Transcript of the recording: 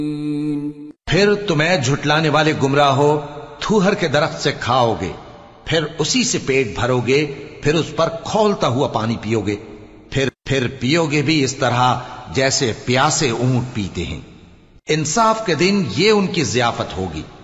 फिर तुम्हें झुटलाने वाले गुमराह हो थूहर के दरख्त से खाओगे, फिर उसी से पेट भरोगे, फिर उस पर खौलता हुआ पानी पियोगे, फिर पियोगे भी इस तरह जैसे प्यासे ऊंट पीते हैं। इंसाफ के दिन ये उनकी ज़ियाफत होगी।